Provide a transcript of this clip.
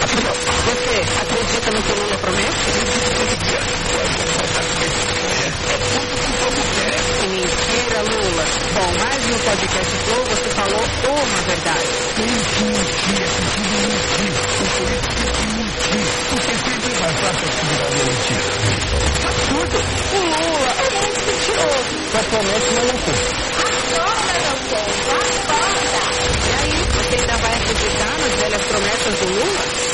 Você acredita no que o Lula promete? Que mentira, Lula. Bom, mas no podcast Flow você falou uma verdade. Tem que mentir, é preciso mentir. O político tem que mentir. Porque sempre é mais fácil segurar a mentira. Absurdo. O Lula é muito mentiroso. Só promete, mas não cumpre. Acorda, meu povo, acorda. E aí, você ainda vai acreditar nas velhas promessas do Lula?